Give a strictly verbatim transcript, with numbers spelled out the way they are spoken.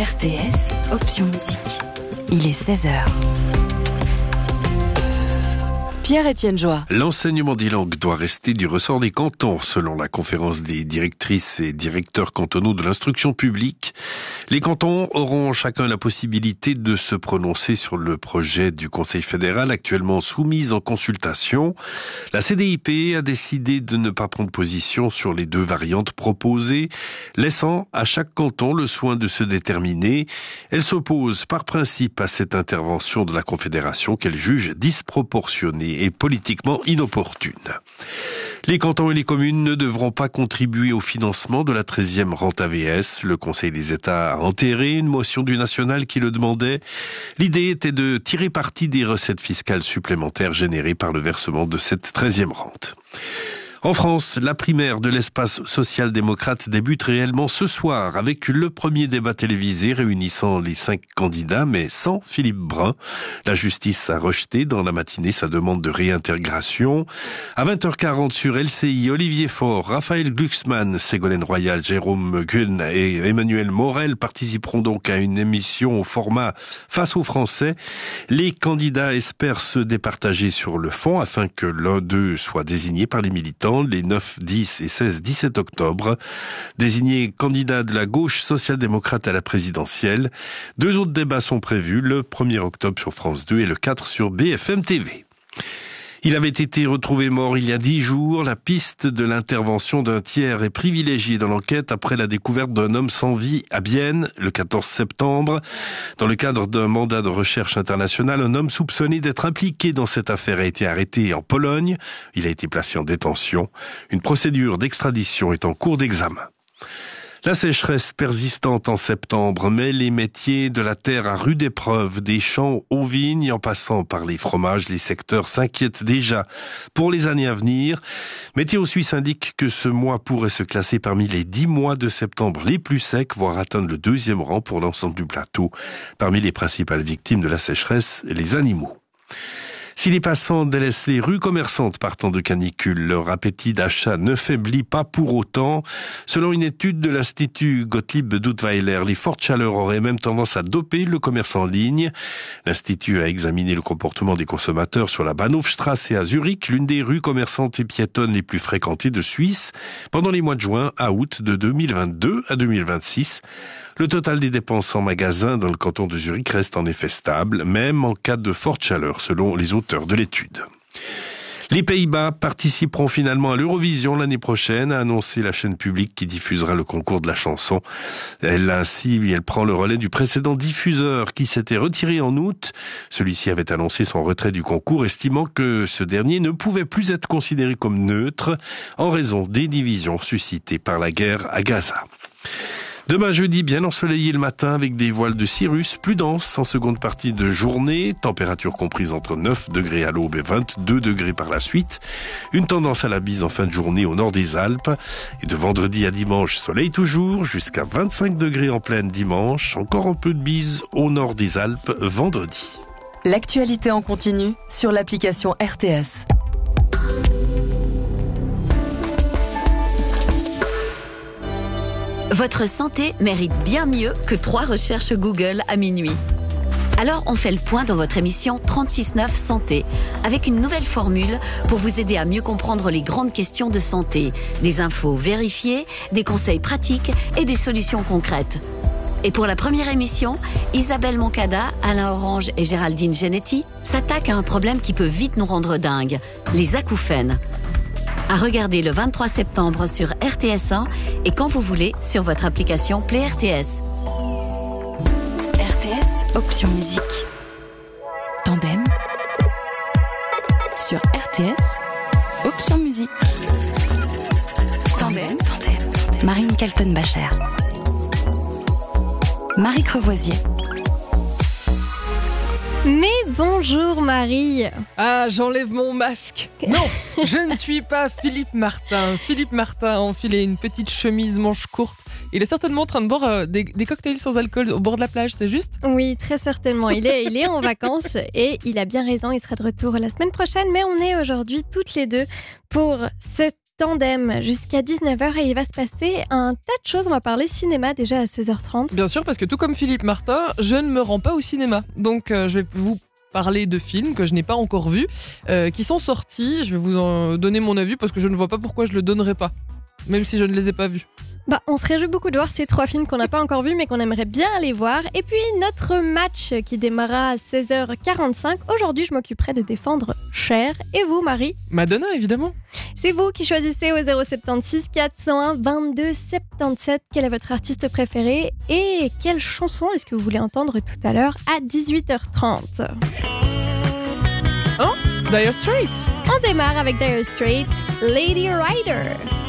R T S, option musique. Il est seize heures. Pierre-Étienne Joie. L'enseignement des langues doit rester du ressort des cantons, selon la conférence des directrices et directeurs cantonaux de l'instruction publique. Les cantons auront chacun la possibilité de se prononcer sur le projet du Conseil fédéral actuellement soumis en consultation. La C D I P a décidé de ne pas prendre position sur les deux variantes proposées, laissant à chaque canton le soin de se déterminer. Elle s'oppose par principe à cette intervention de la Confédération qu'elle juge disproportionnée et politiquement inopportune. Les cantons et les communes ne devront pas contribuer au financement de la treizième rente A V S. Le Conseil des États a enterré une motion du national qui le demandait. L'idée était de tirer parti des recettes fiscales supplémentaires générées par le versement de cette treizième rente. En France, la primaire de l'espace social-démocrate débute réellement ce soir avec le premier débat télévisé réunissant les cinq candidats, mais sans Philippe Brun. La justice a rejeté dans la matinée sa demande de réintégration. À vingt heures quarante sur L C I, Olivier Faure, Raphaël Glucksmann, Ségolène Royal, Jérôme Gunn et Emmanuel Morel participeront donc à une émission au format Face aux Français. Les candidats espèrent se départager sur le fond afin que l'un d'eux soit désigné par les militants les neuf, dix et seize, dix-sept octobre. Désignés candidats de la gauche social-démocrate à la présidentielle. Deux autres débats sont prévus, le premier octobre sur France deux et le quatre sur B F M T V. Il avait été retrouvé mort il y a dix jours. La piste de l'intervention d'un tiers est privilégiée dans l'enquête après la découverte d'un homme sans vie à Bienne le quatorze septembre. Dans le cadre d'un mandat de recherche international, un homme soupçonné d'être impliqué dans cette affaire a été arrêté en Pologne. Il a été placé en détention. Une procédure d'extradition est en cours d'examen. La sécheresse persistante en septembre met les métiers de la terre à rude épreuve. Des champs aux vignes en passant par les fromages, les secteurs s'inquiètent déjà pour les années à venir. Météo Suisse indique que ce mois pourrait se classer parmi les dix mois de septembre les plus secs, voire atteindre le deuxième rang pour l'ensemble du plateau. Parmi les principales victimes de la sécheresse, les animaux. Si les passants délaissent les rues commerçantes partant de canicule, leur appétit d'achat ne faiblit pas pour autant. Selon une étude de l'Institut Gottlieb Duttweiler, les fortes chaleurs auraient même tendance à doper le commerce en ligne. L'Institut a examiné le comportement des consommateurs sur la Bahnhofstrasse et à Zurich, l'une des rues commerçantes et piétonnes les plus fréquentées de Suisse, pendant les mois de juin à août de deux mille vingt-deux à deux mille vingt-six. Le total des dépenses en magasin dans le canton de Zurich reste en effet stable, même en cas de forte chaleur, selon les auteurs de l'étude. Les Pays-Bas participeront finalement à l'Eurovision l'année prochaine, a annoncé la chaîne publique qui diffusera le concours de la chanson. Elle ainsi, elle prend le relais du précédent diffuseur qui s'était retiré en août. Celui-ci avait annoncé son retrait du concours, estimant que ce dernier ne pouvait plus être considéré comme neutre en raison des divisions suscitées par la guerre à Gaza. Demain jeudi, bien ensoleillé le matin avec des voiles de cirrus plus denses en seconde partie de journée. Température comprise entre neuf degrés à l'aube et vingt-deux degrés par la suite. Une tendance à la bise en fin de journée au nord des Alpes. Et de vendredi à dimanche, soleil toujours, jusqu'à vingt-cinq degrés en pleine dimanche. Encore un peu de bise au nord des Alpes vendredi. L'actualité en continu sur l'application R T S. Votre santé mérite bien mieux que trois recherches Google à minuit. Alors on fait le point dans votre émission trente-six neuf Santé, avec une nouvelle formule pour vous aider à mieux comprendre les grandes questions de santé, des infos vérifiées, des conseils pratiques et des solutions concrètes. Et pour la première émission, Isabelle Moncada, Alain Orange et Géraldine Genetti s'attaquent à un problème qui peut vite nous rendre dingues, les acouphènes. À regarder le vingt-trois septembre sur R T S un et quand vous voulez sur votre application Play R T S. R T S, option musique. Tandem. Sur R T S, option musique. Tandem. Tandem. Marine Kaltenbacher. Marie Crevoisier. Mais bonjour Marie. Ah, j'enlève mon masque. Non, je ne suis pas Philippe Martin. Philippe Martin a enfilé une petite chemise manche courte. Il est certainement en train de boire euh, des, des cocktails sans alcool au bord de la plage, c'est juste ? Oui, très certainement. Il est, il est en vacances et il a bien raison, il sera de retour la semaine prochaine. Mais on est aujourd'hui toutes les deux pour ce Tandem jusqu'à dix-neuf heures et il va se passer un tas de choses. On va parler cinéma déjà à seize heures trente. Bien sûr, parce que tout comme Philippe Martin, je ne me rends pas au cinéma. Donc euh, je vais vous parler de films que je n'ai pas encore vus, euh, qui sont sortis. Je vais vous en donner mon avis parce que je ne vois pas pourquoi je le donnerais pas, même si je ne les ai pas vus. Bah, on se réjouit beaucoup de voir ces trois films qu'on n'a pas encore vus mais qu'on aimerait bien aller voir. Et puis notre match qui démarra à seize heures quarante-cinq. Aujourd'hui, je m'occuperai de défendre Cher. Et vous, Marie ? Madonna, évidemment. C'est vous qui choisissez au zéro sept six quatre zéro un vingt-deux soixante-dix-sept quel est votre artiste préféré et quelle chanson est-ce que vous voulez entendre tout à l'heure à dix-huit heures trente. Oh, Dire Straits. On démarre avec Dire Straits, Lady Rider.